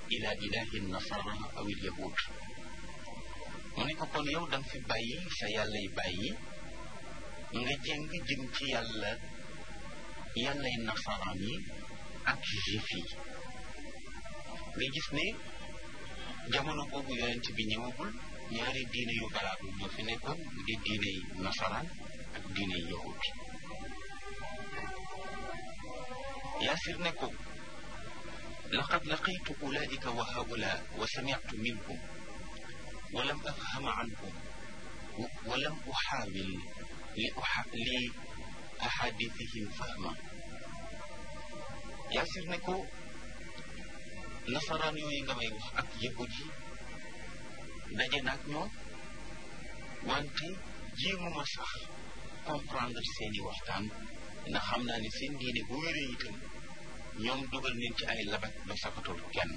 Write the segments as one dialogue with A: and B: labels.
A: ila ilahi nasara aw il yahud mu ne ko kon yow da nga fi bàyyi sa yàlla yi bàyyi nga jéng jëm ci yàllay nasaraan yi ak juif yi nga gis ne jamono boobu yonent bi ñëwagul ñaari diine yu valable ñoo fi nekkoon di diine yi nasaraan ak diine yi yahud Yaasir ne ko laqad laqitu ulaika wa haula wa sami'tu minhum wa lam afham anhum wa lam uxaawil li ahadithihim fahma Yaasir ne ko nasaraan yooyu nga may wax ak yahud yi daje naag ñoom wante jéemuma sax comprendre seeni waxtaan ndax xam naa ne seen diine bu wéree itam ñoom dugal nañ ci ay labat ba sakatul kenn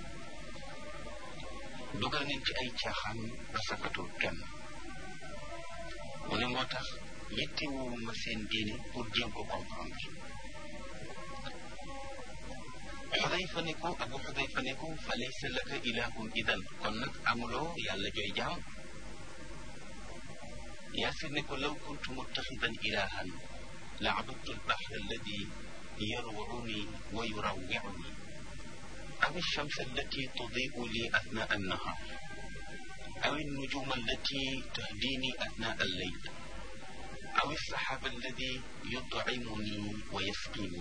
A: dugal nañ ci ay caaxaan ba sakatul kenn mu ne moo tax yittewoowuma seen diine pour jéem ko comprendre Xudayfa ne ko Abu Xudayfa ne ko fa laysa laka ilahun idan kon nag amuloo yàlla jooy jaam Yaasir ne ko law kuntu muttaxidan ilahan la abadtu albaxra alladi yarwuni wa yurawwiuni aw alchamsa allati tudiu li athnaa annahar aw alnujuma allati tahdini athnaa alleyl aw alsaxaaba alladi yutcimuni wa yasqini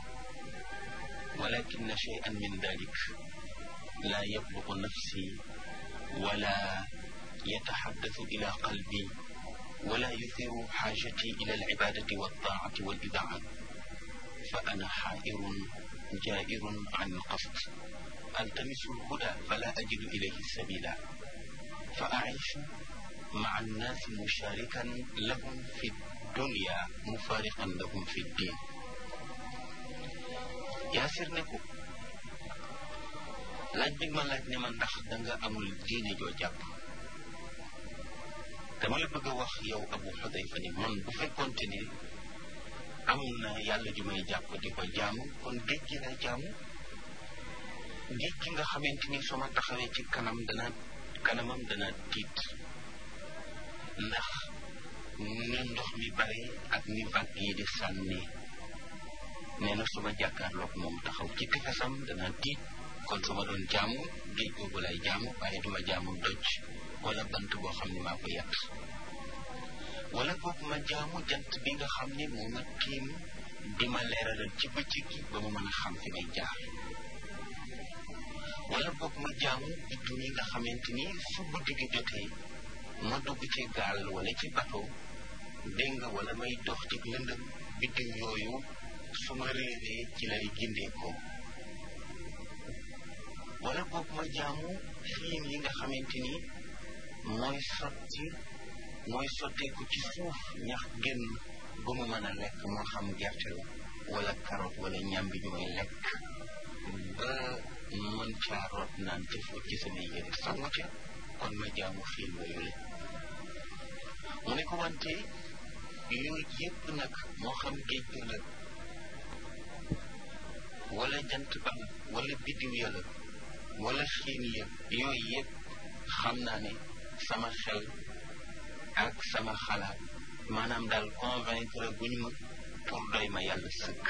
A: ولكن شيئا من ذلك لا يبلغ نفسي ولا يتحدث إلى قلبي ولا يثير حاجتي إلى العبادة والطاعة والإذاعة فأنا حائر جائر عن القصد ألتمس الهدى فلا أجد إليه السبيلا فأعيش مع الناس مشاركا لهم في الدنيا مفارقا لهم في الدين Yaasir ne ko laaj bi ma laaj ne ma ndax danga amul diine joo jàpp dama la bëgg a wax yow Abu Xudayfa ni man bu fekkoonte ne am na yàlla ju may jàpp di ko jaamu kon géej gi lay jaamu géej gi nga xamante ni soo ma taxawee ci kanamam dana tiit ndax ni ndox mi bare ak ni vague yi di sànni nee na su ma jàkkaarloog moom taxaw ci tefesam dana tiit kon su ma doon jaamu géej googu lay jaamu waaye duma jaamu doj wala bant boo xam ne maa ko yàtt wala boog ma jaamu jant bi nga xam ne moo ma tiim di ma leeralal ci bëccëg gi ba ma mën a xam fi may jaar wala boog ma jaamu biddu yi nga xamante ni su guddi gi jotee ma dugg ci gaal wala ci bateau dégg nga wala may dox ci lëndëm biddiw yooyu su ma réeree ci lay gindee ko wala boog ma jaamu xiin yi nga xamante ni mooy sotteeku ci suuf ñax génn ba mu mën a lekk moo xam gerte la wala carotte wala ñambi ñu may lekk ba mën caa root naan te fóot ci samay yére sangu ca kon ma jaamu xiin yooyu la mu ne ko wante yooyu yëpp nag moo xam géej gi la wala jant ba wala biddiw ya la wala xiin ya yooyu yëpp xam naa ne sama xel ak sama xalaat maanaam daal convaincre guñ ma pour doy ma yàlla sëkk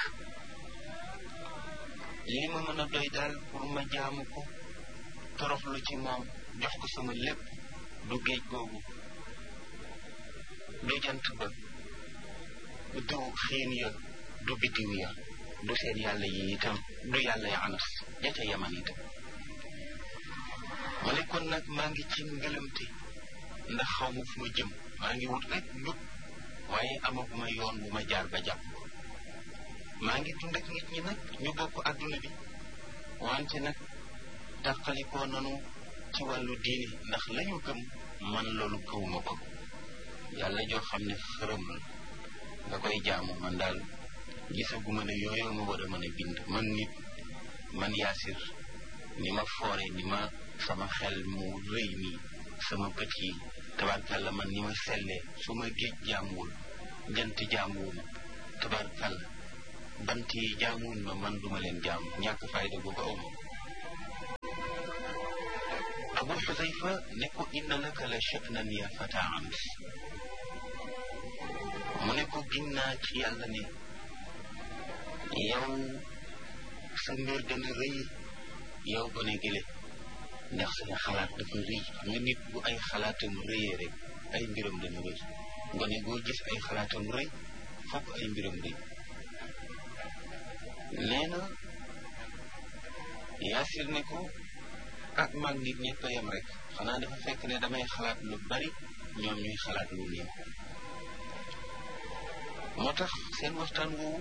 A: li ma mën a doy daal pour ma jaamu ko toroxlu ci moom jox ko sama lépp du géej googu du jant ba du xiin ya du biddiw ya du seen yàlla yi itam du yàlla ya anas ja ca yaman itam ma ne kon nag maa ngi ci ngëlëmte ndax xaw ma fu ma jëm maa ngi wut rek njub waaye amaguma yoon bu ma jaar ba jàpp maa ngi dund ak nit ñi nag ñu bokk adduna bi wante nag tàqalikoo nanu ci wàllu diine ndax lañu gëm man loolu gëwuma ko yàlla joo xam ne xërëm la nga koy jaamu man daal gisaguma ne yooyu ma war a mën a bind man nit man Yaasir ni ma foore ni ma sama xel mu rëy mi sama bët yi tabarkàlla man ni ma sellee su ma géej jaamuwul jant jaamuwuma tabarkàlla bant yi jaamuwuñ ma man duma leen jaamu ñàkk fayda bu ko awma Abu Xudayfa ne ko inna laka la sha'nan ya fata Ams mu ne ko giñ naa ci yàlla ne yow sa mbir dana rëy yow gone gile ndax say xalaat dafa rëy xam nga nit bu ay xalaatam rëyee rek ay mbiram dana rëy gone goo gis ay xalaatam rëy fokk ay mbiram rëy nee na Yaasir ne ko ak mag nit ñëpp a yem rek xanaa dafa fekk ne damay xalaat lu bari ñoom ñuy xalaat lu néew moo tax seen waxtaan woowu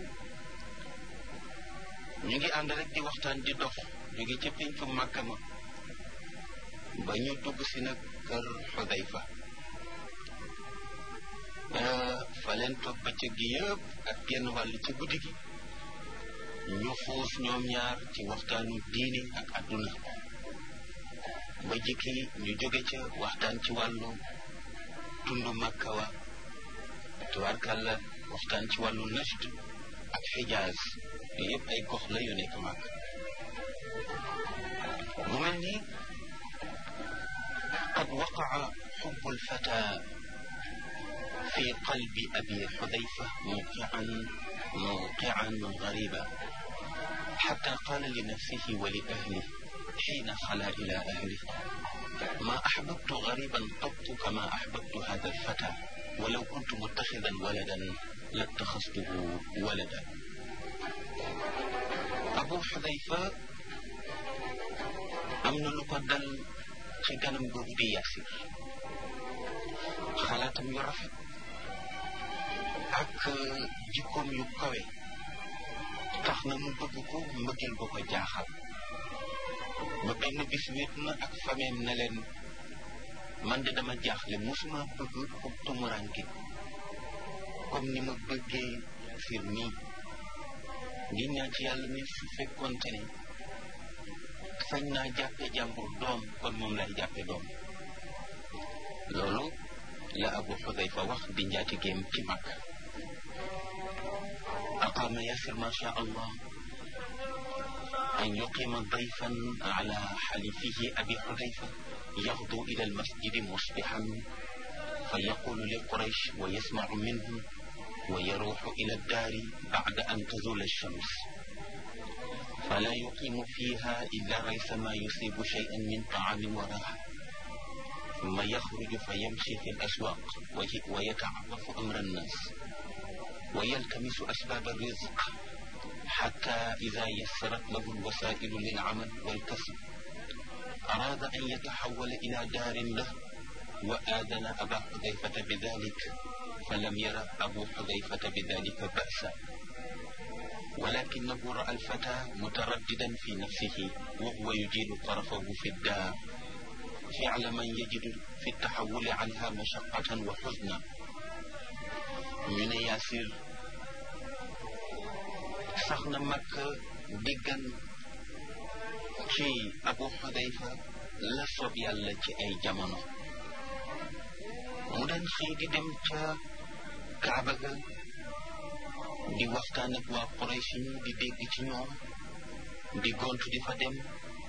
A: ñu ngi ànd rek di waxtaan di dox jóge ca péncu Màkka ma ba ñu dugg si nag kër Xudayfa fa leen toog bëccëg gi yëpp ak genn wàll ci guddi gi ñu xuus ñoom ñaar ci waxtaanu diini ak àdduna ba jikki ñu jóge ca waxtaan ci wàllu tundu Makka wa tubaarkàlla waxtaan ci wàllu Najd ak Xijaaz yëpp ay gox la yu nekk Makka mu mel ni qad waqa'a hubbu al-fata fi qalbi abi Xudayfa موقعا غريبا حتى قال لنفسه ولأهله حين خلا إلى أهله ما أحببت غريبا قط كما أحببت هذا الفتى ولو كنت متخذا ولدا لاتخذته ولدا أبو حذيفة أمن لقدل تجنم بودي ياسر خالاتم يرفض ak jikkoom yu kawe tax na mu bëgg ko mbëggeel ba ko jaaxal ba benn bis wéet na ak fameem ne leen man de dama jaaxle musuma bëgg ku tumuranke comme ni ma bëggee Yaasir nii di ñaan ci yàlla ne su fekkoonte ne sañ naa jàppe jàmbur doom kon moom lay jàppe doom loolu la Abu Xudayfa wax di njaatigéem ci Makka أقام ياسر ما شاء الله أن يقيم ضيفا على حليفه أبي حذيفة يغدو إلى المسجد مصبحا فيقول لقريش ويسمع منهم ويروح إلى الدار بعد أن تزول الشمس فلا يقيم فيها إلا ريث ما يصيب شيئا من طعام وراحة ثم يخرج فيمشي في الأسواق ويتعرف أمر الناس ويلتمس أسباب الرزق حتى إذا يسرت له الوسائل للعمل والكسب أراد أن يتحول إلى دار له وآذن أبا حذيفة بذلك فلم ير أبو حذيفة بذلك بأسا ولكنه رأى الفتى مترددا في نفسه وهو يجيل طرفه في الدار فعل من يجد في التحول عنها مشقة وحزنا من ياسر saxna Makka diggan ci Abu Xudayfa la soob yàlla ci ay jamono mu daan xëy di dem ca Kaaba ga di waxtaan ak waa Quraysh di dégg ci ñoom di gontu di fa dem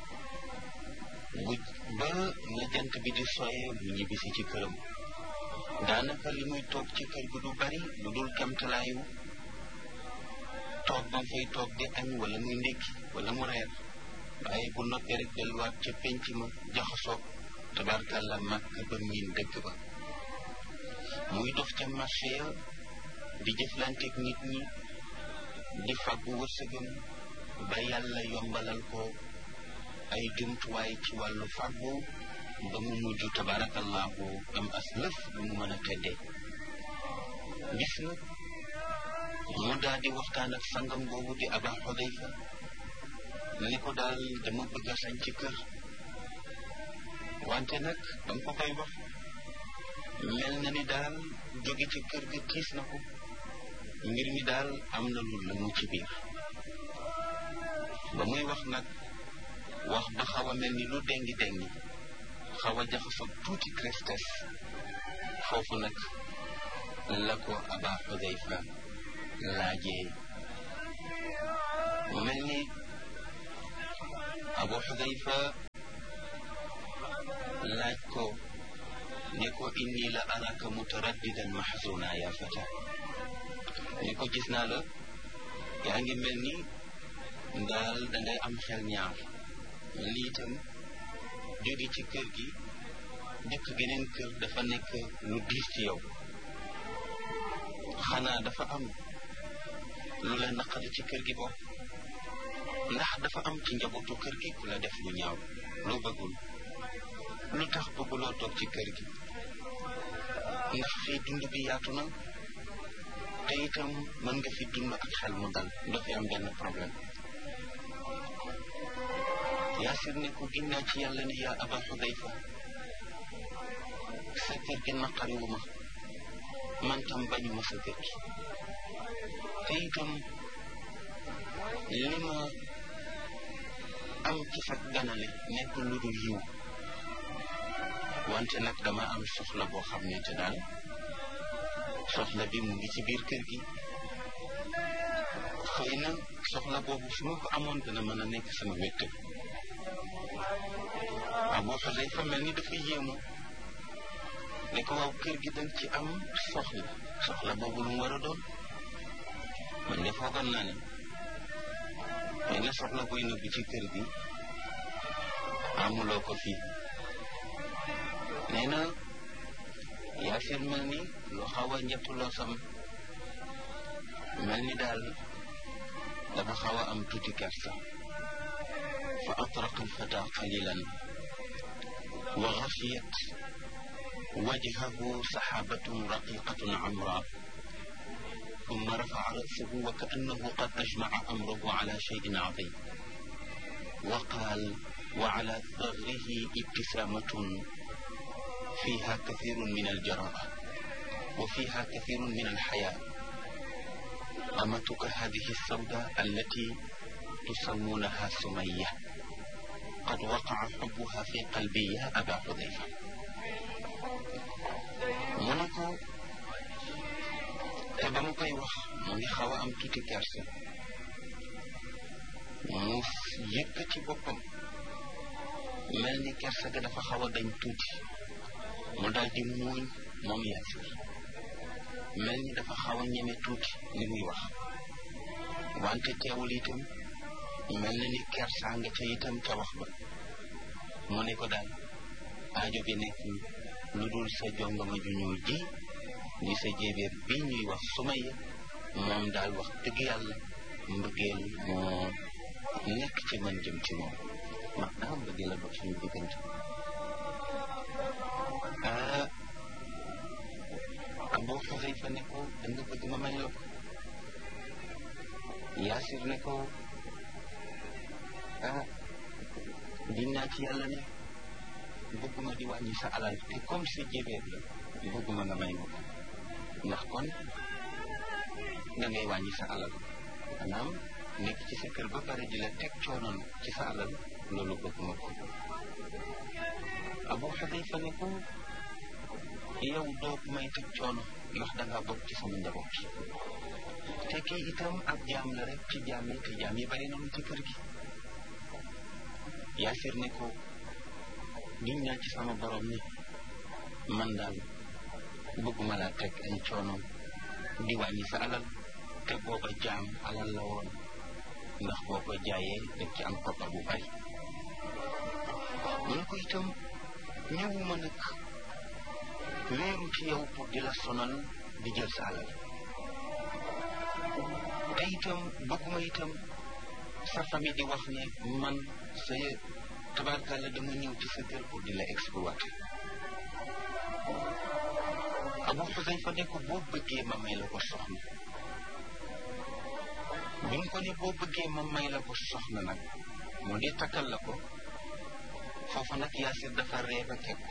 A: ba na jant bi di soyee mu ñibbisi ci këram daanaka li muy toog ci kër gi du bari lu dul kamtalaayu toog ba fay toog di añ wala muy ndékki wala mu reer waaye bu noppee rek delluwaat ca penc ma jaxasoo tabarkàlla Makka ba miin dëkk ba muy dox ca marché ya di jëflanteeg nit ñi di fàggu wërsëgam ba yàlla yombalal ko ay jumtuwaay ci wàllu fàggu ba mu mujj tabarakallahu am as lëf bu mu mën a teddee gis na mu daal di waxtaan ak sangam boobu di Aba Xudayfa ne ko daal dama bëgg a sañ ci kër wante nag danga ko koy wax mel na ni daal jóge ci kër ga tiis na ko mbir mi daal am na lu la mu ci biir ba muy wax nag wax ba xaw a mel ni lu dengi xaw a jaxasoo tuuti tristesse foofu nag la ko Aba Xudayfa laajee mu mel ni Abu Xudayfa laaj ko ne ko inni la araka mutaraddidan mahzuna ya fata ne ko gis naa la yaa ngi mel ni daal dangay am xel ñaar mel ni itam jóge ci kër gi dëkk geneen kër dafa nekk lu diis ci yow xanaa dafa am lu la naqari ci kër gi bopp ndax dafa am ci njabootu kër gi ku la def lu ñaaw loo bëggul lu tax bëgguloo toog ci kër gi ndax fii dund bi yaatu na te itam mën nga fi dund ak xel mu dal doo fi am benn problème Yaasir ne ko ginnaaw ci yàlla ne yaa Aba Xudayfa sa kër gi naqariwu ma man tam bañu ma sa kër gi te itam li ma am ci sa ganale nekkul lu dul yiw wante nag dama am soxla boo xam ne te daal soxla bi mu ngi ci biir kër gi xëy na soxla boobu su ma ko amoon dina mën a nekk sama wéttal Abu Xudayfa mel ni dafa yéemu ne ko waaw kër gi dañ ci am soxla boobu lu mu war a doon man de foogoon naa ne xëy na soxla buy nëbb ci kër gi amuloo ko fii nee na Yaasir mel ni lu xaw a njëttuloo sam mel ni daal dafa xaw a am tuuti kersa fa atraqa alfata qalilan wa xafiyat wajhahu saxaabatun raqiqatun amra ثم رفع رأسه وكأنه قد أجمع أمره على شيء عظيم وقال وعلى ثغره ابتسامة فيها كثير من الجراءة وفيها كثير من الحياء أمتك هذه السوداء التي تسمونها سمية قد وقع حبها في قلبي يا أبا حذيفة منكو te ba mu koy wax mu ngi xaw a am tuuti kersa mu yëkkati boppam mel ni kersa ga dafa xaw a dañ tuuti mu daal di muuñ moom Yaasir mel ni dafa xaw a ñeme tuuti li muy wax wante teewul itam mel na ni kersa nga ca itam ca wax ba mu ne ko daal aajo bi nekk lu dul sa jongama ju ñuul ji di sa jéebéer bii ñuy wax Sumayya moom daal wax dëgg yàlla mbëggeel moo nekk ci man jëm ci moom maanaam mbëggeel la dox suñu diggante Abu Xudayfa ne ko da nga bëgg ma may la ko Yaasir ne ko dinaa ci yàlla ne bëgguma di wàññi sa alal te comme sa jéebéer la bëgguma nga may ma ko ndax kon da ngay wàññi sa alal maanaam nekk ci sa kër ba pare di la teg coono ci sa alal loolu bëgguma ko Abu Xudayfa ne ko yow doo may teg coono ndax dangaa bokk ci sama njaboot te kii itam ab jaam la rek ci jaam yi te jaam yi bari nañu ci kër gi Yaasir ne ko giñ naa ci sama borom ni man daal bëgguma laa teg ay coono di wàññi sa alal te booba jaam alal la woon ndax boo ko jaayee def ci am koppar bu bari mu ne ko itam ñëwuma nag wéeru ci yow pour di la sonal di jël sa alal te itam bëgguma itam sa famille di wax ne man sa tabarkalla dama ñëw ci sa kër pour di la exploiter Abu Xudayfa ne ko boo bëggee ma may la ko soxna bi mu ko ne boo bëggee ma may la ko soxna nag mu di takkal la ko foofa nag Yaasir dafa ree ba kekku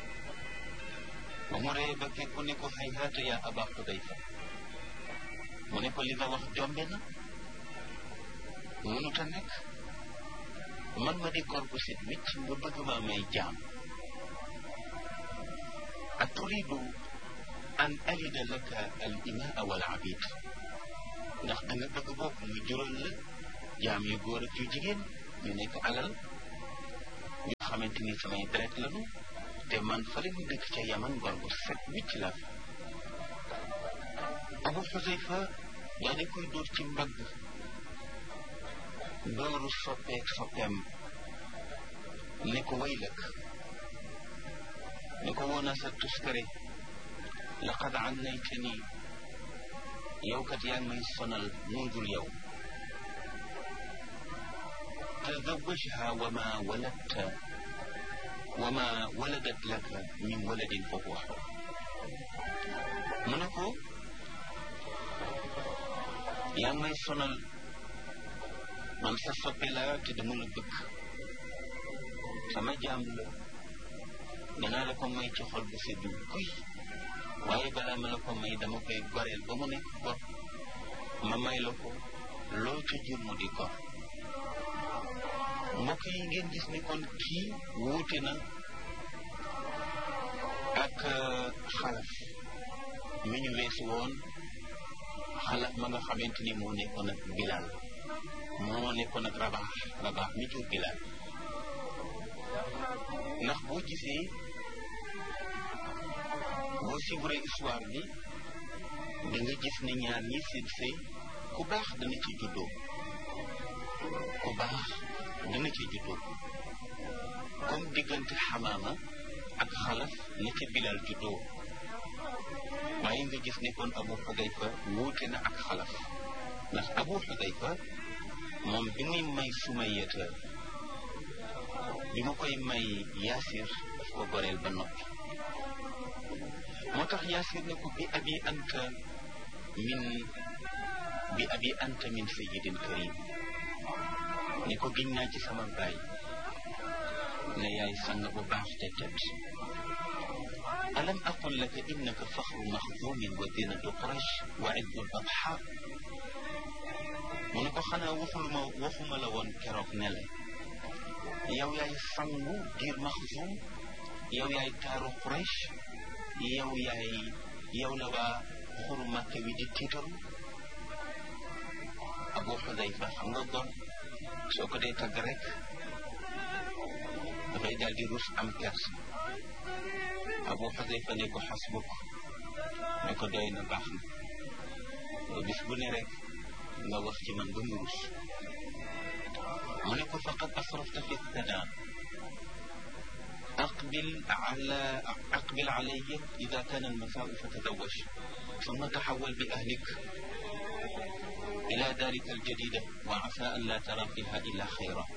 A: ba mu ree ba kekku ne ko hayhaata yaa Aba Xudayfa mu ne ko li nga wax jombe na mënut a nekk man ma di góor gu set wicc nga bëgg maa may jaam aturidu an alida laka al imaa wal abid ndax da nga bëgg bopp mu jural la jaam yu góor ak yu jigéen ñu nekk alal ñu xamante ni samay deret lañu te man fale mu dëkk ca Yaman gor gu set wicc la Abu Xusayfa yaa di koy dóor ci mbagg dooru soppeem ne ko waylak ne ko woona sa tuskare laqad annaytani yow kat yaa ngi may sonal moo dul yow tazawwajha wa ma waladat laka min waladin fa huwa mu ne ko yaa ngi may sonal man sa soppe la te dama la bëgg sama jaam la danaa la ko may ci xol bu seddu guy waaye balaa ma la ko may dama koy goreel ba mu nekk gor ma may la ko loo ca jur mu di gor mbokk yi ngeen gis ni kon kii wuute na ak xalaf mi ñu weesu woon xalaf ma nga xamante ni moo nekkoon ak Bilal moo nekkoon ak Rabaax mi jur Bilal ndax boo gisee boo suivre histoire bi da nga gis ne ñaar ñi seen sëy ku baax dana ci juddoo comme diggante Xamaama ak Xalaf ni ci Bilal juddoo waaye nga gis ne kon Abu Xudayfa wuute na ak Xalaf ndax Abu Xudayfa moom bi muy may Sumayyata bi mu koy may Yaasir daf ko goreel ba noppi moo tax Yaasir ne ko bi abi anta min sayyidin karim ni ko giñ naa ci sama baay ne yaay sang bu baax te tedd alam aqul laka innaka faxru maxzumin wa zinatu quraysh wa izzu al-adha mu ne ko xanaa waxuma la woon keroog ne la yow yaay sangu diir maxzum yow yaay taaru quraysh yow la waa xuru Makka wi di tiitaru Abu Xudayfa xam nga gon soo ko dee tagg rek dafay daal di rus am kersa Abu Xudayfa ne ko xasbuk ne ko doy na baax na bis bu ne rek nga wax ci man ba mu rus mu ne ko faqad asrafta fi thana أقبل علي إذا كان المساء فتزوج ثم تحول بأهلك إلى دارك الجديدة وعسى أن لا ترى فيها إلا خيرا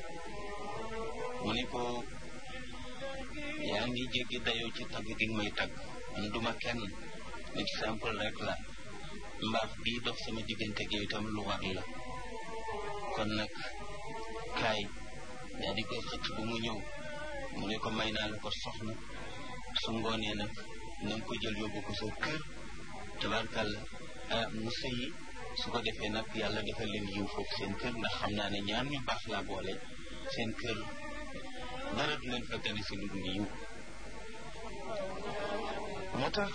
A: mu ne ko yaa ngi jéggi dayoo ci tagg gi may tagg man duma kenn exemple rek la mbaax bii dox sama diggante gi itam lu war la kon nag kaay daa di koy xëcc bu mu ñëw mu ne ko may naa la ko soxna su ngoonee nag na nga ko jël yóbbu ko sa kër tabarkàlla mu sëyi su ko defee nag yàlla defal leen yiw foofu seen kër ndax xam naa ne ñaar ñu baax laa boole seen kër dara du leen fa gane si lu dul yiw moo tax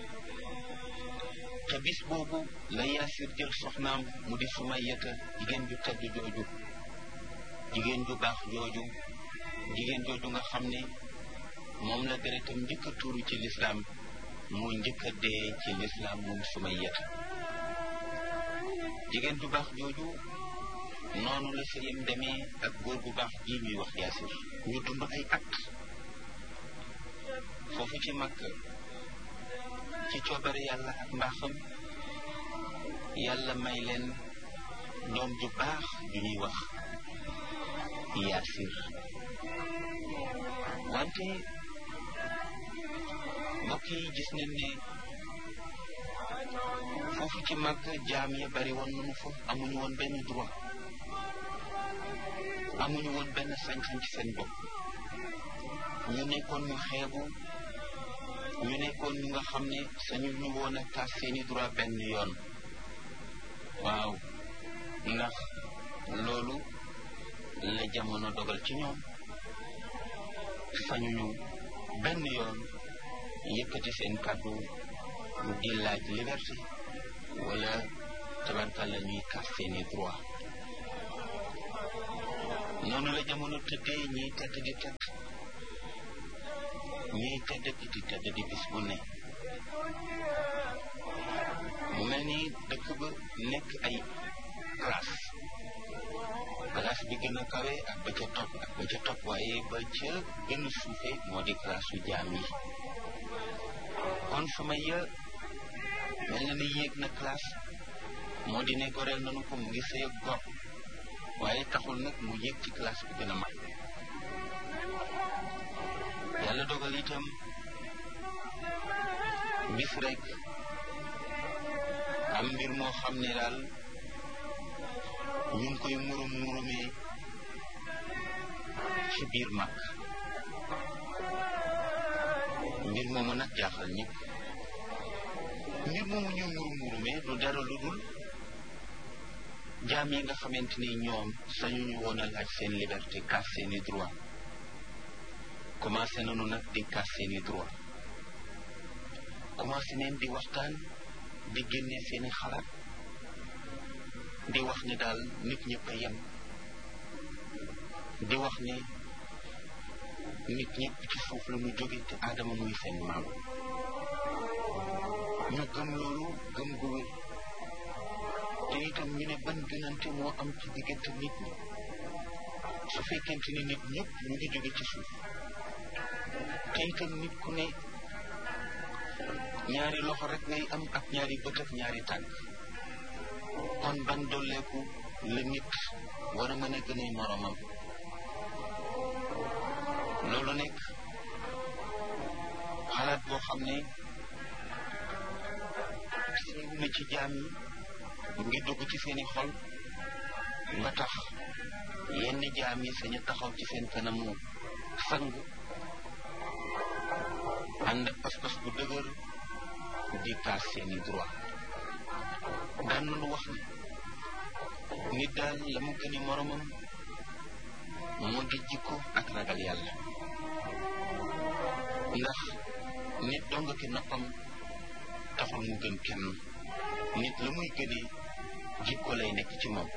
A: te bis boobu la Yaasir jël soxnaam mu di Sumayyata jigéen ju tedd jooju jigéen ju baax jooju jigéen jooju nga xam ne moom la deretam njëkk a tuuru ci lislaam mu njëkk a dee ci lislaam moom Sumayyata jigéen ju baax jooju noonu la sëyam demee ak góor bu baax ji ñuy wax Yaasir ñu dund ay at foofu ci Makka ci coobare yàlla ak mbaaxam yàlla may leen doom ju baax ju ñuy wax Yaasir wante mbokk yi gis nañ ne foofu ci Makka jaam ya bari woon nañu fa amuñu woon benn droit amuñu woon benn sañ-sañ ci seen bopp ñu nekkoon ñu xeebu ñu nekkoon ñu nga xam ne sañu ñu woon a taas seeni droit benn yoon waaw ndax loolu la jamono dogal ci ñoom sañuñu benn yoon yëkkati seen kàddu di laaj liberté wala tabarkàlla ñuy taas seeni droit noonu la jamono tëddee ñiy tedd di tedd ñuy tedd di bis bu ne mu mel ni dëkk ba nekk ay classe bi gën a kawe ak ba ca topp waaye ba ca gën a suufe moo di classe su jaam yi kon Sumayya mel na ni yéeg na classe moo di ne goreel nanu ko mu ngi sëy ak gor waaye taxul nag mu yéeg ci classe bi gën a mag yàlla dogal itam bis rek am mbir moo xam ne daal ñu ngi koy murumee ci biir mag mbir moomu nag jaaxal ñëpp mbir moomu ñu murumee du dara lu dul jaam yi nga xamante ni ñoom sañu ñu woon a laaj seen liberté kaas seeni droit commencé nañu nag di kaas seeni droit commencé neen di waxtaan di génne seeni xalaat di wax ne daal nit ñëpp a yem di wax ne nit ñëpp ci suuf la ñu jóge te aadama muy seen maam ñu gëm loolu gëm gu wér te itam ñu ne ban gënante moo am ci diggante nit ñi su fekkente ni nit ñëpp ñu ngi jóge ci suuf te itam nit ku ne ñaari loxo rek ngay am ak ñaari bët ak ñaari tànk kon ban dolleeku la nit war a mën a gën a moromam loolu nekk xalaat boo xam ne siiw na ci jaam yi mu ngi dugg ci seeni xol ba tax yenn jaam yi sañu taxaw ci seen kanamu sang ànd ak pas-pas bu dëgër di kaas seeni droit daan nañu wax ne nit daal la mu gën a moromam moo di jikko ak ragal yàlla ndax nit dong ki noppam taxul mu gën kenn nit la muy gënee jikko lay nekk ci moom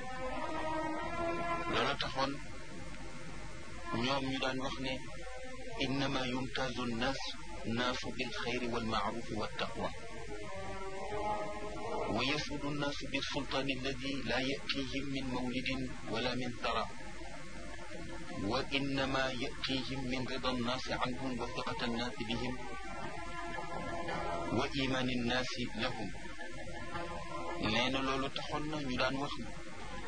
A: loolu taxoon ñoom ñu daan wax ne innama yumtazu naasu bil xayri wal maarufi wa taqwa wa yasudu nnaasu bi sultaani alladi laa yatihim min mawlidin wala min tara wa innama yatihim min rida nnaasi anhum wa fiqata nnaasi bihim wa imaani nnaasi lahum nee na loolu taxoon na ñu daan wax ne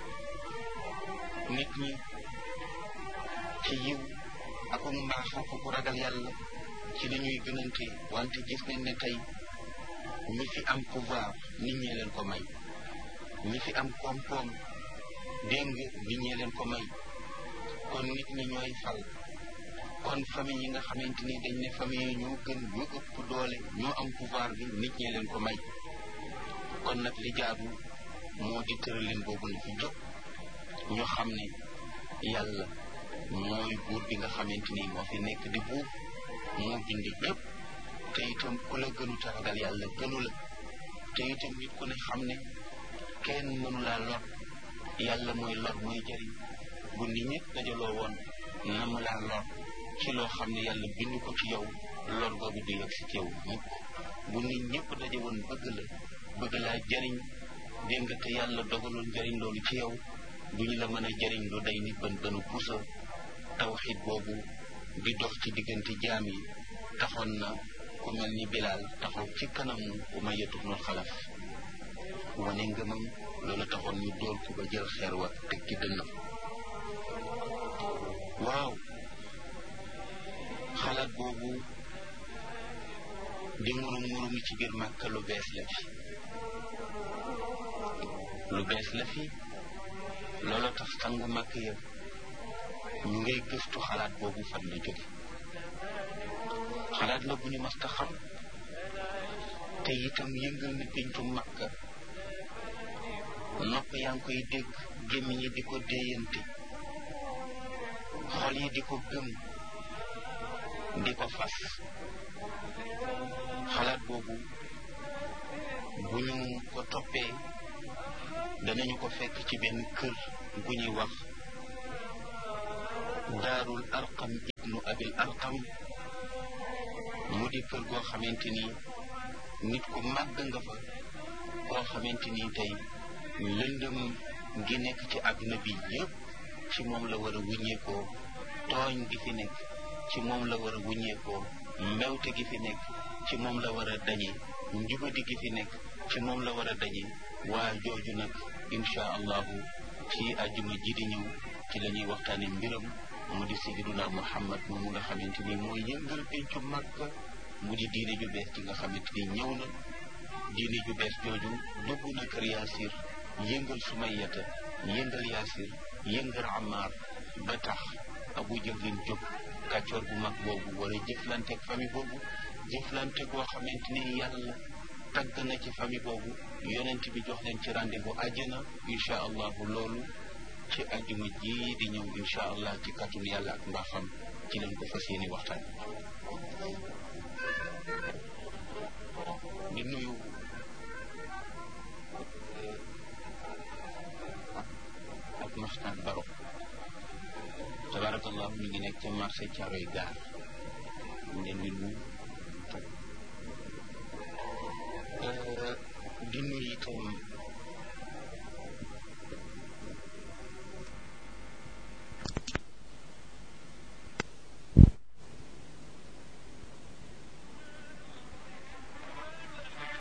A: nit ñi ci yiw ak mbaax ak ku ragal yàlla ci la ñuy gënante wante gis nañ ne tey ñi fi am pouvoir nit ñee leen ko may ñi fi am koom-koom dégg nga nit ñee leen ko may kon nit ñi ñooy fal kon famille yi nga xamante ni dañ ne famille yi ñoo gën ñoo ëpp doole ñoo am pouvoir bi nit ñee leen ko may kon nag li jaadu moo di tëralin boobu na fi jóg ñu xam ne yàlla mooy buur bi nga xamante ni moo fi nekk di buur moo bind ñëpp te itam ku la gënu ta ragal yàlla gënu la te itam nit ku ne xam ne kenn mënu laa lor yàlla mooy lor mooy jëriñ bu nit ñëpp dajaloo woon na mu laa lor ci loo xam ne yàlla bind ko ci yow lor boobu du yegg si ci yow mukk bu nit ñëpp daje woon bëgg laa jëriñ dégg nga te yàlla dogaloon jëriñ loolu ci yow duñu la mën a jëriñ lu day ni bën pusa tawxiid boobu di dox ci diggante jaam yi taxoon na ku mel ni Bilaal taxaw ci kanamu Umayya ibnul Xalaf wane ngëmam loolu taxoon ñu dóor ko ba jël xeer wa teg ci dënnam waaw xalaat boobu di murum ci biir Màkka lu bees la fi loolu tax sangu Màkka ya ñu ngay gëstu xalaat boobu fan la jóge xalaat la bu ñu mas ta xam te itam yëngal na péncu Màkka nopp yaa ngi koy dégg gémmiñ yi di ko déeyante xol yi di ko gëm di ko fas xalaat boobu bu ñu ko toppee danañu ko fekk ci benn kër gu ñuy wax daarul arqam ibnu abil arqam di kër goo xamante ni nit ku màgg nga fa koo xamante ni tey lëndëm gi nekk ci àdduna bi yëpp ci moom la war a wuññeekoo tooñ gi fi nekk ci moom la war a wuññeekoo mbewte gi fi nekk ci moom la war a dañe njubadi gi fi nekk ci moom la war a dañe waa jooju nag insha allahu ci àjjuma ji di ñëw ci la ñuy waxtaane mbiram mu di sayyiduna Muhammad moomu nga xamante ni mooy yëngal pencu Makka mu di diine ju bees ci nga xamante ni ñëw na diine ju bees jooju dugg na kër Yaasir yëngal Sumayyata yëngal Yaasir yëngal Ammaar ba tax Abu Jahlin jóg kàccoor bu mag boobu war a jëflante ak famille boobu jëflante goo xamante ni yàlla tagg na ci famille boobu yonent bi jox leen ci rendez-vous àjjana insha allahu loolu ci àjjuma ji di ñëw insha allah ci kàttanu yàlla ak mbaaxam ci leen ko fas yéene waxtaan di nuyu ak Maxtaan Baro tabarakallahu ñu ngi nekk ca marché Caaroy gaar ñu leen di